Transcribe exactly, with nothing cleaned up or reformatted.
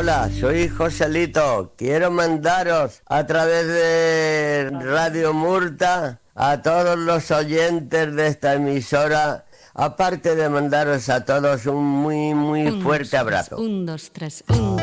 Hola, soy Joselito. Quiero mandaros a través de Radio Murta a todos los oyentes de esta emisora, aparte de mandaros a todos un muy, muy un, fuerte dos, abrazo. Un, dos, tres, un.